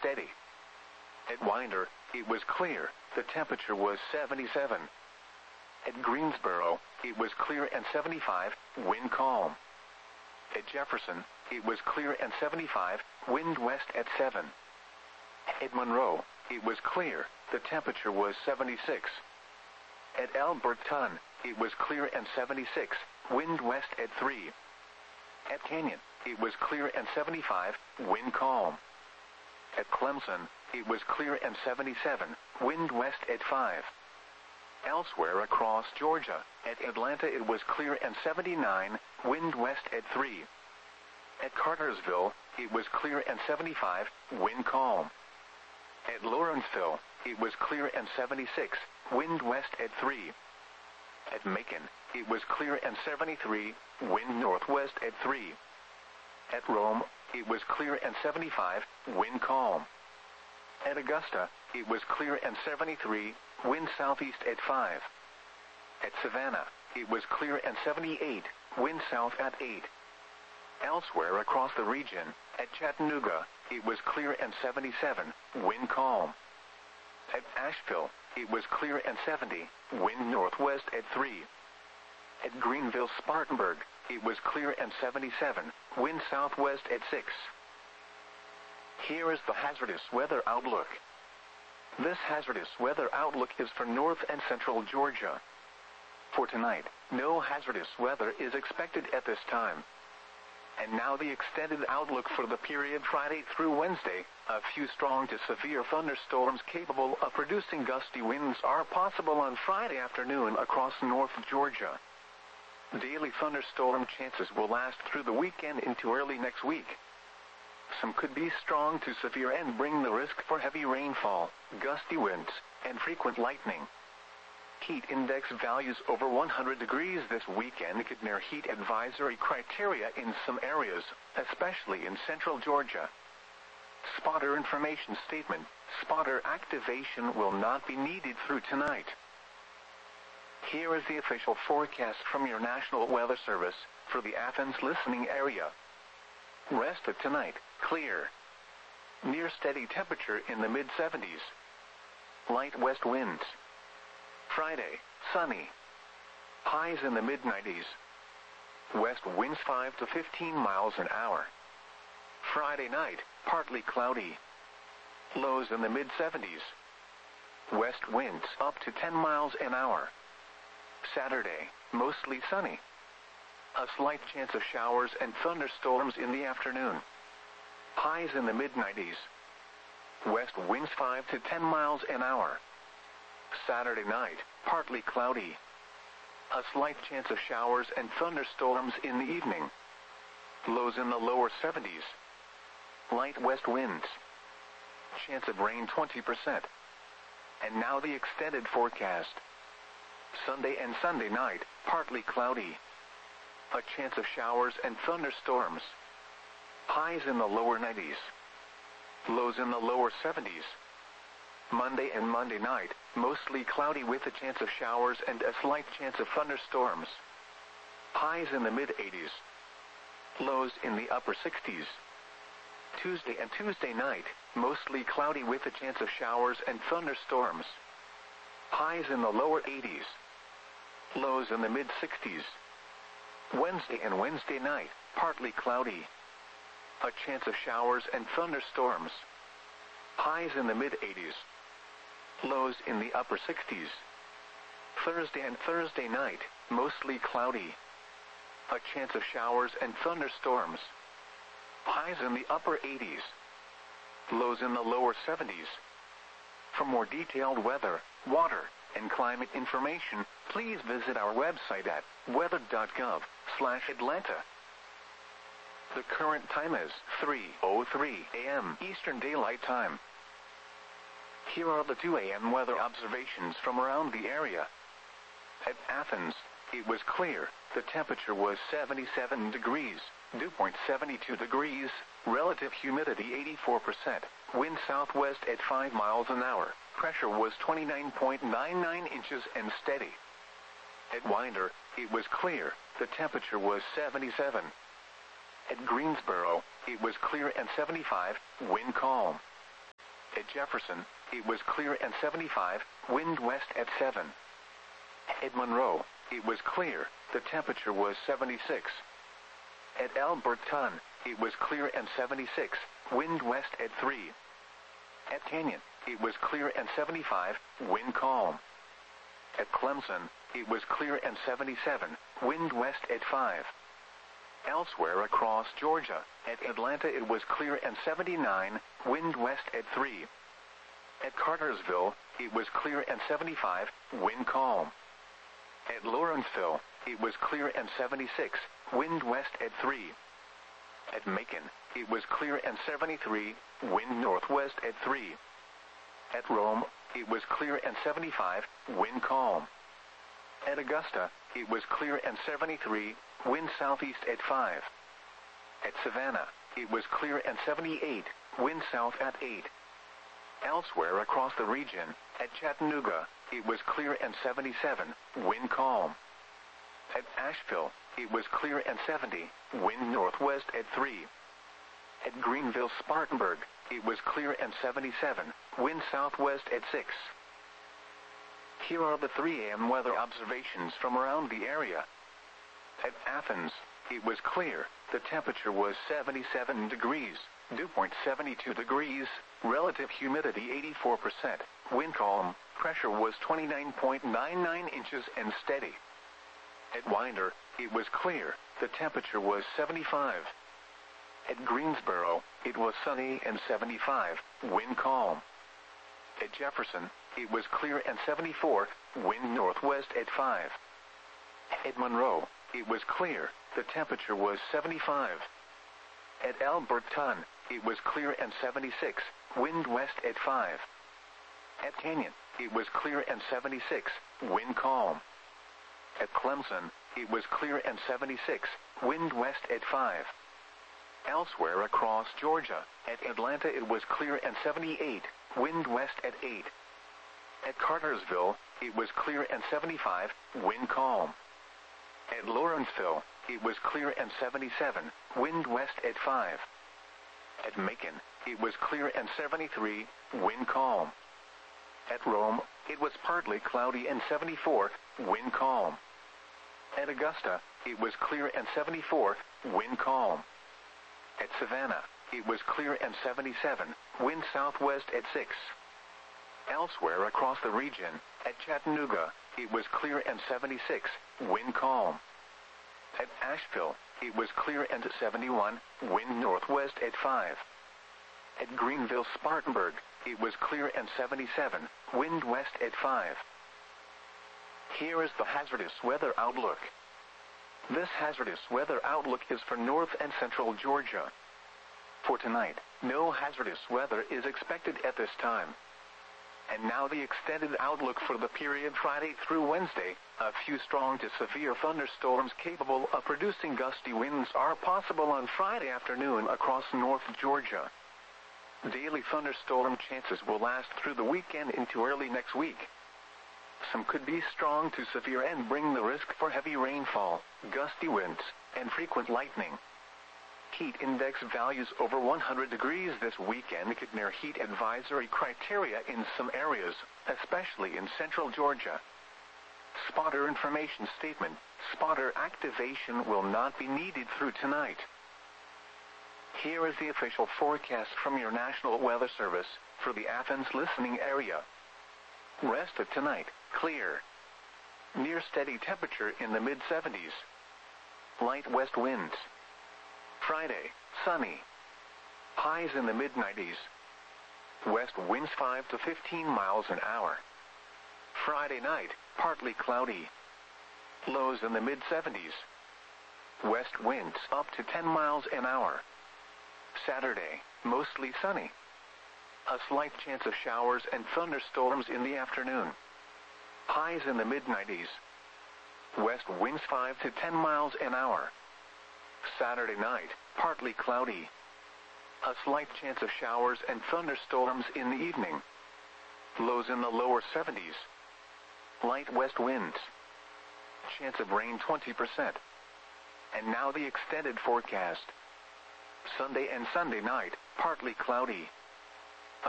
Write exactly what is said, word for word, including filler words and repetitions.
steady. At Winder, it was clear, the temperature was seventy-seven. At Greensboro, it was clear and seventy-five, wind calm. At Jefferson, it was clear and seventy-five, wind west at seven. At Monroe, it was clear, the temperature was seventy-six. At Alberton, it was clear and seventy-six, wind west at three. At Canyon, it was clear and seventy-five, wind calm. At Clemson, it was clear and seventy-seven, wind west at five. Elsewhere across Georgia, at Atlanta it was clear and seventy-nine, wind west at three. At Cartersville, it was clear and seventy-five, wind calm. At Lawrenceville, it was clear and seventy-six, wind west at three. At Macon, it was clear and seventy-three, wind northwest at three. At Rome, it was clear and seventy-five, wind calm. At Augusta, it was clear and seventy-three, wind southeast at five. At Savannah, it was clear and seventy-eight, wind south at eight. Elsewhere across the region, at Chattanooga, it was clear and seventy-seven, wind calm. At Asheville, it was clear and seventy, wind northwest at three. At Greenville-Spartanburg, it was clear and seventy-seven, wind southwest at six. Here is the hazardous weather outlook. This hazardous weather outlook is for north and central Georgia. For tonight, no hazardous weather is expected at this time. And now the extended outlook for the period Friday through Wednesday. A few strong to severe thunderstorms capable of producing gusty winds are possible on Friday afternoon across North Georgia. Daily thunderstorm chances will last through the weekend into early next week. Some could be strong to severe and bring the risk for heavy rainfall, gusty winds, and frequent lightning. Heat index values over one hundred degrees this weekend could near heat advisory criteria in some areas, especially in central Georgia. Spotter information statement: spotter activation will not be needed through tonight. Here is the official forecast from your National Weather Service for the Athens listening area. Rest of tonight, clear. Near steady temperature in the mid seventies. Light west winds. Friday, sunny. Highs in the mid nineties. West winds five to fifteen miles an hour. Friday night, partly cloudy. Lows in the mid seventies. West winds up to ten miles an hour. Saturday, mostly sunny. A slight chance of showers and thunderstorms in the afternoon. Highs in the mid nineties. West winds five to ten miles an hour. Saturday night, partly cloudy. A slight chance of showers and thunderstorms in the evening. Lows in the lower seventies. Light west winds. Chance of rain twenty percent. And now the extended forecast. Sunday and Sunday night, partly cloudy. A chance of showers and thunderstorms. Highs in the lower nineties. Lows in the lower seventies. Monday and Monday night, mostly cloudy with a chance of showers and a slight chance of thunderstorms. Highs in the mid eighties. Lows in the upper sixties. Tuesday and Tuesday night, mostly cloudy with a chance of showers and thunderstorms. Highs in the lower eighties. Lows in the mid sixties. Wednesday and Wednesday night, partly cloudy. A chance of showers and thunderstorms. Highs in the mid eighties. Lows in the upper sixties. Thursday and Thursday night, mostly cloudy. A chance of showers and thunderstorms. Highs in the upper eighties. Lows in the lower seventies. For more detailed weather, water, and climate information, please visit our website at weather dot gov slash Atlanta. The current time is three oh three a m Eastern Daylight Time. Here are the two a m weather observations from around the area. At Athens, it was clear. The temperature was seventy-seven degrees, dew point seventy-two degrees, relative humidity eighty-four percent, wind southwest at five miles an hour, pressure was twenty-nine point nine nine inches and steady. At Winder, it was clear. The temperature was seventy-seven. At Greensboro, it was clear and seventy-five, wind calm. At Jefferson, it was clear and seventy-five, wind west at seven. At Monroe, it was clear, the temperature was seventy-six. At Alberton, it was clear and seventy-six, wind west at three. At Canyon, it was clear and seventy-five, wind calm. At Clemson, it was clear and seventy-seven, wind west at five. Elsewhere across Georgia, at Atlanta it was clear and seventy-nine, wind west at three. At Cartersville, it was clear and seventy-five, wind calm. At Lawrenceville, it was clear and seventy-six, wind west at three. At Macon, it was clear and seventy-three, wind northwest at three. At Rome, it was clear and seventy-five, wind calm. At Augusta, it was clear and seventy-three, wind southeast at five. At Savannah, it was clear and seventy-eight, wind south at eight. Elsewhere across the region, at Chattanooga, it was clear and seventy-seven, wind calm. At Asheville, it was clear and seventy, wind northwest at three. At Greenville-Spartanburg, it was clear and seventy-seven, wind southwest at six. Here are the three A M weather observations from around the area. At Athens, it was clear, the temperature was seventy-seven degrees, dew point seventy-two degrees, relative humidity eighty-four percent, wind calm, pressure was twenty-nine point nine nine inches and steady. At Winder, it was clear, the temperature was seventy-five. At Greensboro, it was sunny and seventy-five, wind calm. At Jefferson, it was clear and seventy-four, wind northwest at five. At Monroe, it was clear, the temperature was seventy-five. At Alberton, it was clear and seventy-six, wind west at five. At Canyon, it was clear and seventy-six, wind calm. At Clemson, it was clear and seventy-six, wind west at five. Elsewhere across Georgia, at Atlanta it was clear and seventy-eight, wind west at eight. At Cartersville, it was clear and seventy-five, wind calm. At Lawrenceville, it was clear and seventy-seven, wind west at five. At Macon, it was clear and seventy-three, wind calm. At Rome, it was partly cloudy and seventy-four, wind calm. At Augusta, it was clear and seventy-four, wind calm. At Savannah, it was clear and seventy-seven, wind southwest at six. Elsewhere across the region, at Chattanooga, it was clear and seventy-six, wind calm. At Asheville, it was clear and seventy-one, wind northwest at five. At Greenville-Spartanburg, it was clear and seventy-seven, wind west at five. Here is the hazardous weather outlook. This hazardous weather outlook is for north and central Georgia. For tonight, no hazardous weather is expected at this time. And now the extended outlook for the period Friday through Wednesday. A few strong to severe thunderstorms capable of producing gusty winds are possible on Friday afternoon across North Georgia. Daily thunderstorm chances will last through the weekend into early next week. Some could be strong to severe and bring the risk for heavy rainfall, gusty winds, and frequent lightning. Heat index values over one hundred degrees this weekend could near heat advisory criteria in some areas, especially in central Georgia. Spotter information statement: spotter activation will not be needed through tonight. Here is the official forecast from your National Weather Service for the Athens listening area. Rest of tonight, clear. Near steady temperature in the mid seventies. Light west winds. Friday, sunny. Highs in the mid nineties. West winds five to fifteen miles an hour. Friday night, partly cloudy. Lows in the mid seventies. West winds up to ten miles an hour. Saturday, mostly sunny. A slight chance of showers and thunderstorms in the afternoon. Highs in the mid nineties. West winds five to ten miles an hour. Saturday night, partly cloudy. A slight chance of showers and thunderstorms in the evening. Lows in the lower seventies. Light west winds. Chance of rain twenty percent. And now the extended forecast. Sunday and Sunday night, partly cloudy.